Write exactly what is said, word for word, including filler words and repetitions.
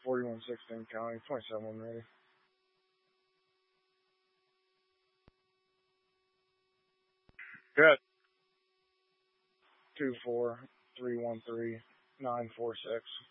forty-one sixteen County, twenty-seven when ready. Good. Two four three one three nine four six.